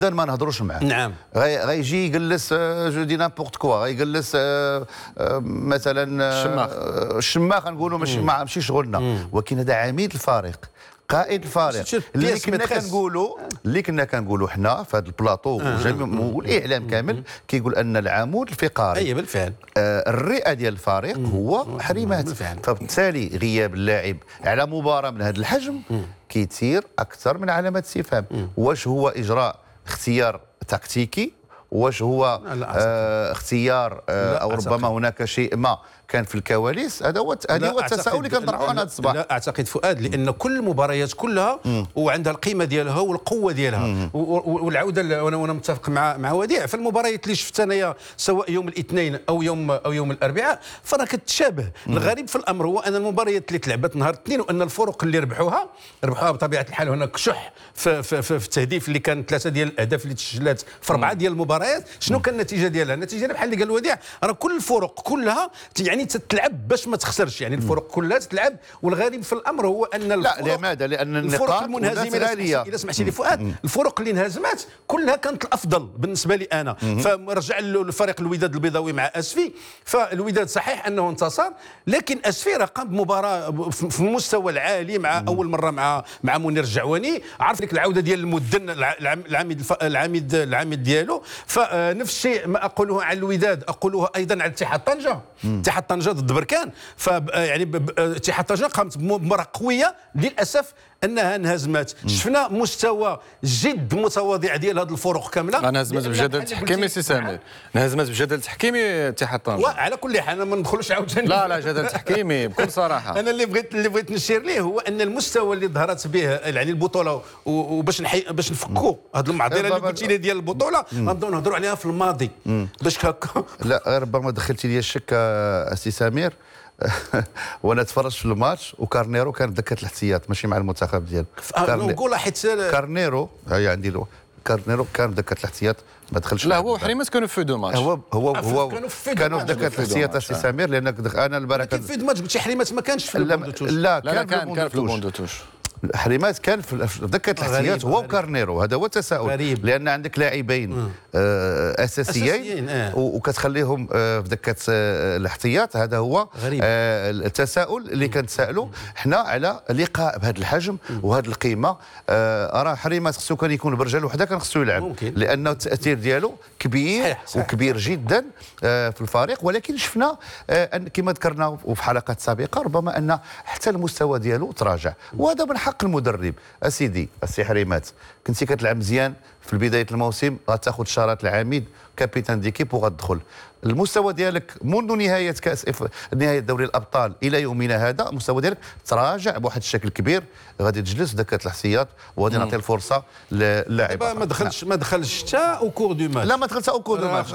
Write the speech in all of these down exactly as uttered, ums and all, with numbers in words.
ما نهضروش معاه. نعم. غيجي يجلس جو دي نابورت كوا، غيجلس مثلا الشماخ الشماخ نقولوا ماشي ماشي شغلنا، ولكن هذا عميد الفريق، قائد الفريق اللي كنا كنقولوا اللي كنا كنقولوا حنا في هذا البلاطو والاعلام كامل كيقول ان العمود الفقري اي بالفعل آه الرئه ديال الفريق هو حريمات، فبالتالي غياب اللاعب على مباراه من هذا الحجم كيثير اكثر من علامه استفهام. واش هو اجراء اختيار تكتيكي؟ واش هو آه اختيار آه او ربما هناك شيء ما كان في الكواليس؟ هذا هو هذا هو التساؤل اللي كنطرحوه انا هذا الصباح. لا اعتقد فؤاد، لان كل المباريات كلها وعندها القيمه ديالها والقوه ديالها والعوده. وانا متفق مع مع وديع في المباريات اللي شفت انايا سواء يوم الاثنين او يوم او يوم الاربعاء فراه كتشابه. الغريب في الامر هو ان المباريات اللي تلعبت نهار الاثنين وان الفرق اللي ربحوها ربحوها بطبيعه الحال هناك شح في, في, في, في التهديف اللي كان ثلاثه ديال الاهداف اللي تسجلات في اربعه ديال المباريات. شنو كان النتيجه ديالها؟ النتيجه ديالها بحال اللي قال وديع، راه كل الفرق كلها يعني تتلعب باش ما تخسرش، يعني الفرق كلها تتلعب. والغريب في الامر هو ان لا لماذا؟ لان الفرق المنهزمه اذا سمحتي لي فؤاد، الفرق اللي انهزمت كلها كانت الافضل بالنسبه لي انا. فرجع الفريق الوداد البيضاوي مع اسفي، فالوداد صحيح انه انتصر، لكن اسفي راه قام بمباراه في المستوى العالي مع اول مره مع مع منير الجعواني، عرف ديك العوده ديال المدن العميد العميد العميد ديالو. فنفس الشيء ما اقوله عن الوداد اقوله ايضا على اتحاد طنجه. اتحاد طنجه ضد بركان، ف يعني اتحاد طنجه قامت بمباراه قويه، للاسف انها انهزمت. شفنا مستوى جد متواضع ديال هذه الفرق كامله. انهزمت بجدل تحكيمي سي سامر، انهزمت بجدل تحكيمي اتحاد طنجه. وعلى كل حال انا ما ندخلوش عاوتاني. لا لا جدل تحكيمي بكل صراحه. انا اللي بغيت اللي بغيت نشير ليه هو ان المستوى اللي ظهرت به يعني البطوله، وباش نحي باش نفكوا هذه المعضله اللي قلتي لي ديال البطوله غنبداو نهضروا عليها في الماضي باش هكا. لا ربما دخلتي لي الشك السي سمير. وانا تفرجت في الماتش وكارنيرو كان دكه الاحتياط ماشي مع المنتخب ديالك. نقول حيت كارنيرو هي عندي له كارنيرو كان دكه الاحتياط ما دخلش. لا هو وحريمات كانوا في دو ماتش. هو هو هو كانوا في دكه الاحتياط السي سمير، لانك انا البركه كيف في دو ماتش قلتي حريمات ما كانش في البوندوتوش. لا لا كان كان في البوندوتوش. حريمات كان في دكه الاحتياط هو وكارنيرو. هذا هو التساؤل، غريب. لان عندك لاعبين آه اساسيين آه. وكتخليهم آه في دكه آه الاحتياط. هذا هو آه التساؤل اللي كنتسائلوا حنا على لقاء بهذا الحجم وهذه القيمه. آه راه حريمات خصو كان يكون برجل وحده كان خصو يلعب ممكن. لانه التاثير ديالو كبير صحيح صحيح. وكبير جدا آه في الفريق. ولكن شفنا آه ان كما ذكرنا وفي حلقات سابقه ربما ان حتى المستوى ديالو تراجع، وهذا من حق المدرب. اسيدي السي حريمات كنتي كتلعب مزيان في بدايه الموسم، غتاخذ شارات العميد كابيتان ديكيب وغتدخل. المستوى ديالك منذ نهايه كاس إف... نهايه دوري الابطال الى يومنا هذا المستوى ديالك تراجع بواحد الشكل كبير. غادي تجلس دكه الاحتياط وغادي نعطي الفرصه للاعب. ما دخلش ما دخلش حتى او كور دو ماتش. لا ما دخلش او كور دو ماتش.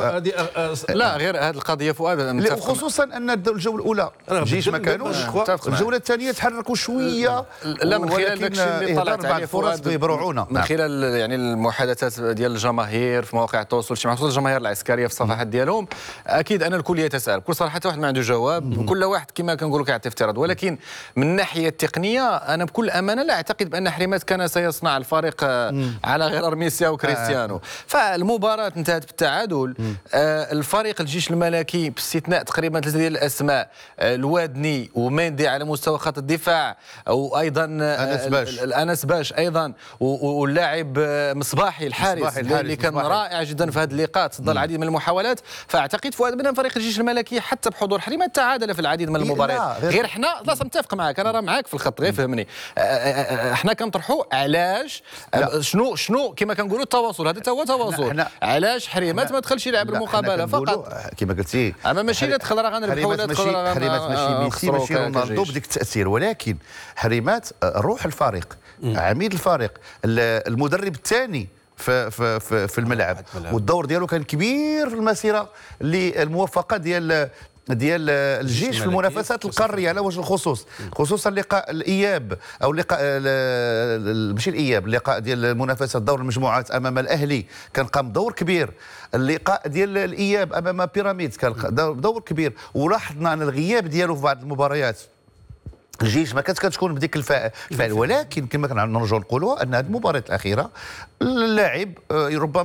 لا غير هذه القضيه فؤاد، خصوصا ان الجوله الاولى الجيش ما كانوش، الجوله الثانيه تحركوا شويه. لا من خلال داك الشيء اللي طلعت عليه فرص بيبرعونا من خلال يعني المحادثات ديال الجماهير في مواقع التواصل الاجتماعي، خصوصا الجماهير العسكريه في الصفحات ديالهم، اكيد ان الكل يتساءل بكل صراحه، حتى واحد ما عنده جواب، وكل واحد كما كنقولوا كيعطي افتراض. ولكن من الناحيه التقنيه انا بكل امانه لا اعتقد بان حريمات كان سيصنع الفريق على غرار ميسي وكريستيانو. فالمباراه انتهت بالتعادل. آه الفريق الجيش الملكي باستثناء تقريبا ثلاثه ديال الاسماء، آه الوادني وميندي على مستوى خط الدفاع، وايضا انس باش انس باش ايضا، واللاعب مصباحي الحارس اللي كان مصباحي. رائع جدا في هذا اللقاء، تصدى العديد من المحاولات. فاعتقد فؤاد بان فريق الجيش الملكي حتى بحضور حريمات تعادل في العديد من المباريات. غير, غير حنا لا متفق معك، انا راه معاك في الخط، غير فهمني. احنا كنطرحوا علاش لا. شنو شنو كما كنقولوا التواصل، هذا هو تواصل. علاش حريمات ما دخلش يلعب المقابله فقط كما قلتي. اما ماشي لا دخل راه غنربحوا ولا دخل راه حريمات ماشي ميسي ماشي رونالدو بديك التاثير، ولكن حريمات روح الفريق، عميد الفريق، المدرب الثاني في في في, في الملعب، والدور ديالو كان كبير في المسيره للموافقه ديال ديال الجيش في المنافسات القاريه على وجه الخصوص، خصوصا لقاء الاياب او لقاء ماشي الاياب، اللقاء ديال المنافسه دور المجموعات امام الاهلي كان قام دور كبير. اللقاء ديال الاياب امام بيراميد كان دور كبير. ولاحظنا ان الغياب ديالو في بعض المباريات الجيش ما كانت كتكون بديك الفعل، ولكن كما كنرجعوا نقولوا ان هذه المباراه الاخيره اللاعب ربما